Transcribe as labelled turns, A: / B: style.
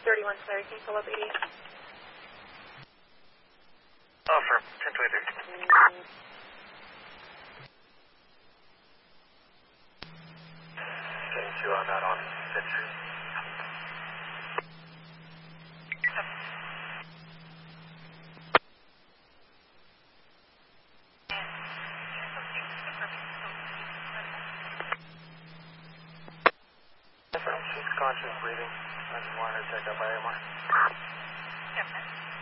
A: 31, sorry, can you pull up 80?
B: Oh, for 1023. Getting 2 on that on 5th Street. She's conscious breathing. I just want her to check out by AMR.
A: Okay.